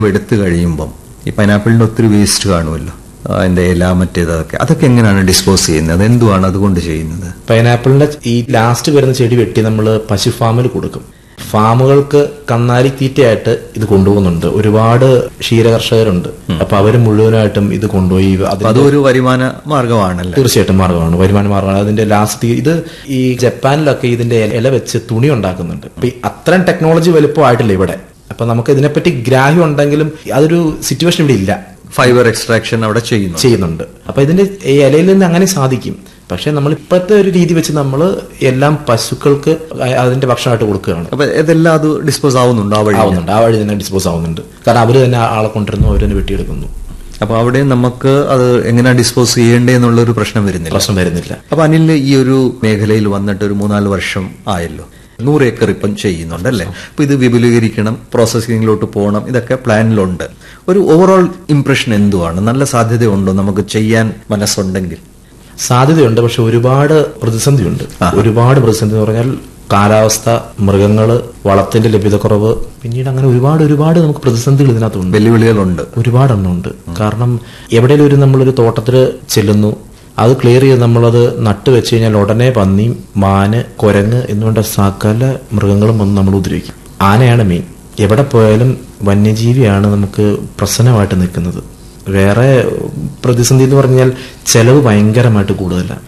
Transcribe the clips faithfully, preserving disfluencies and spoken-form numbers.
എടുത്തു കഴിയുമ്പം ഈ പൈനാപ്പിളിന്റെ ഒത്തിരി വേസ്റ്റ് കാണുമല്ലോ, അതിന്റെ ഇല മറ്റേതൊക്കെ, അതൊക്കെ എങ്ങനെയാണ് ഡിസ്പോസ് ചെയ്യുന്നത്? എന്തുവാണ് അതുകൊണ്ട് ചെയ്യുന്നത്? പൈനാപ്പിളിന്റെ ഈ ലാസ്റ്റ് വരുന്ന ചെടി വെട്ടി നമ്മൾ പശു ഫാമിൽ കൊടുക്കും. ഫാമുകൾക്ക് കന്നാലി തീറ്റയായിട്ട് ഇത് കൊണ്ടുപോകുന്നുണ്ട്. ഒരുപാട് ക്ഷീരകർഷകരുണ്ട്. അപ്പൊ അവര് മുഴുവനായിട്ടും ഇത് കൊണ്ടുപോയി അതൊരു വരുമാന മാർഗമാണല്ലോ. തീർച്ചയായിട്ടും മാർഗമാണ്, വരുമാന മാർഗമാണ്. അതിന്റെ ലാസ്റ്റ് ഇത് ഈ ജപ്പാനിലൊക്കെ ഇതിന്റെ ഇല വെച്ച് തുണി ഉണ്ടാക്കുന്നുണ്ട്. അപ്പൊ അത്രയും ടെക്നോളജി വലുപ്പമായിട്ടില്ല ഇവിടെ. അപ്പൊ നമുക്ക് ഇതിനെപ്പറ്റി ഗ്രാഹ്യം ഉണ്ടെങ്കിലും അതൊരു സിറ്റുവേഷൻ ഇവിടെ ഇല്ല. ഫൈബർ എക്സ്ട്രാക്ഷൻ അവിടെ ചെയ്യുന്നു ചെയ്യുന്നുണ്ട് അപ്പൊ ഇതിന്റെ ഇലയിൽ നിന്ന് അങ്ങനെ സാധിക്കും. പക്ഷെ നമ്മൾ ഇപ്പോഴത്തെ ഒരു രീതി വെച്ച് നമ്മൾ എല്ലാം പശുക്കൾക്ക് അതിന്റെ ഭക്ഷണമായിട്ട് കൊടുക്കുകയാണ്. അപ്പൊ ഇതെല്ലാം അത് ഡിസ്പോസ് ആവുന്നുണ്ട്, ആവുന്നുണ്ട് ആ വഴി തന്നെ ഡിസ്പോസ് ആവുന്നുണ്ട്. കാരണം അവര് തന്നെ ആളെ കൊണ്ടിരുന്നു, അവർ തന്നെ വെട്ടിയെടുക്കുന്നു. അപ്പൊ അവിടെ നമുക്ക് അത് എങ്ങനെ ഡിസ്പോസ് ചെയ്യേണ്ടേ എന്നുള്ളൊരു പ്രശ്നം വരുന്നില്ല പ്രശ്നം വരുന്നില്ല അപ്പൊ അനിൽ ഈ ഒരു മേഖലയിൽ വന്നിട്ട് ഒരു മൂന്നാല് വർഷം ആയല്ലോ, നൂറ് ഏക്കർ ഇപ്പം ചെയ്യുന്നുണ്ട് അല്ലേ? അപ്പൊ ഇത് വിപുലീകരിക്കണം, പ്രോസസ്സിംഗിലോട്ട് പോകണം, ഇതൊക്കെ പ്ലാനിലുണ്ട്. ഒരു ഓവറോൾ ഇംപ്രഷൻ എന്തുവാണ്? നല്ല സാധ്യതയുണ്ടോ നമുക്ക് ചെയ്യാൻ മനസ്സുണ്ടെങ്കിൽ? സാധ്യതയുണ്ട്, പക്ഷെ ഒരുപാട് പ്രതിസന്ധിയുണ്ട്. ഒരുപാട് പ്രതിസന്ധി എന്ന് പറഞ്ഞാൽ കാലാവസ്ഥ, മൃഗങ്ങള്, വളത്തിന്റെ ലഭ്യതക്കുറവ്, പിന്നീട് അങ്ങനെ ഒരുപാട് ഒരുപാട് നമുക്ക് പ്രതിസന്ധികൾ ഇതിനകത്തുണ്ട്, വെല്ലുവിളികളുണ്ട്, ഒരുപാടെണ്ണമുണ്ട്. കാരണം എവിടെയെങ്കിലും ഒരു നമ്മളൊരു തോട്ടത്തില് ചെല്ലുന്നു, അത് ക്ലിയർ ചെയ്ത് നമ്മളത് നട്ട് വെച്ച് കഴിഞ്ഞാൽ ഉടനെ പന്നി, മാന്, കുരങ്ങ് എന്നുകൊണ്ട് സകല മൃഗങ്ങളും വന്ന് നമ്മൾ ഉപദ്രവിക്കും. ആനയാണ് മെയിൻ. എവിടെ പോയാലും വന്യജീവിയാണ് നമുക്ക് പ്രശ്നമായിട്ട് നിൽക്കുന്നത്. വേറെ പ്രതിസന്ധി എന്ന് പറഞ്ഞാൽ ചെലവ് ഭയങ്കരമായിട്ട് കൂടുതലാണ്.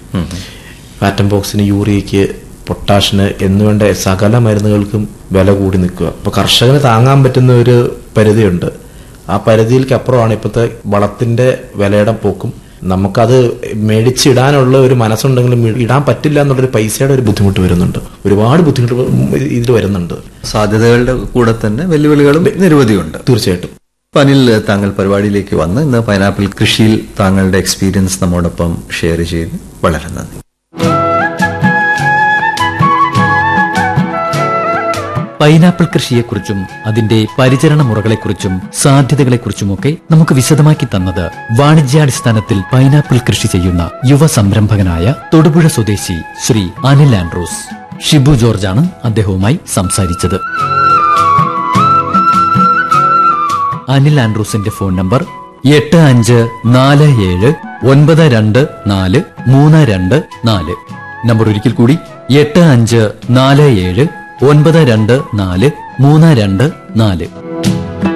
പാറ്റൻ ബോക്സിന്, യൂറിയയ്ക്ക്, പൊട്ടാഷിന് എന്നുവേണ്ട സകല മരുന്നുകൾക്കും വില കൂടി നിൽക്കുക. അപ്പൊ കർഷകന് താങ്ങാൻ പറ്റുന്ന ഒരു പരിധിയുണ്ട്. ആ പരിധിയിലേക്ക് അപ്പുറമാണ് ഇപ്പോഴത്തെ വളത്തിന്റെ വിലയുടെ പോക്കും. നമുക്കത് മേടിച്ചിടാനുള്ള ഒരു മനസ്സുണ്ടെങ്കിലും ഇടാൻ പറ്റില്ല എന്നുള്ളൊരു പൈസയുടെ ഒരു ബുദ്ധിമുട്ട് വരുന്നുണ്ട്. ഒരുപാട് ബുദ്ധിമുട്ട് ഇതിൽ വരുന്നുണ്ട്. സാധ്യതകളുടെ കൂടെ തന്നെ വെല്ലുവിളികളും നിരവധിയുണ്ട്. തീർച്ചയായിട്ടും. അനിൽ, താങ്കൾ പരിപാടിയിലേക്ക് വന്ന് ഇന്ന് പൈനാപ്പിൾ കൃഷിയിൽ താങ്കളുടെ എക്സ്പീരിയൻസ് നമ്മോടൊപ്പം ഷെയർ ചെയ്ത് വളരെ നന്ദി. പൈനാപ്പിൾ കൃഷിയെക്കുറിച്ചും അതിന്റെ പരിചരണ മുറകളെക്കുറിച്ചും സാധ്യതകളെക്കുറിച്ചുമൊക്കെ നമുക്ക് വിശദമാക്കി തന്നത് വാണിജ്യാടിസ്ഥാനത്തിൽ പൈനാപ്പിൾ കൃഷി ചെയ്യുന്ന യുവ സംരംഭകനായ തൊടുപുഴ സ്വദേശി ശ്രീ അനിൽ ആൻഡ്രൂസ്. ഷിബു ജോർജാണ് അദ്ദേഹവുമായി സംസാരിച്ചത്. അനിൽ ആൻഡ്രൂസിന്റെ ഫോൺ നമ്പർ എട്ട് അഞ്ച് നാല് ഏഴ് ഒൻപത് രണ്ട് നാല് മൂന്ന് രണ്ട് നാല്. നമ്പർ ഒരിക്കൽ കൂടി എട്ട് അഞ്ച് നാല് ഏഴ് ഒൻപത് രണ്ട് നാല് മൂന്ന് രണ്ട് നാല്.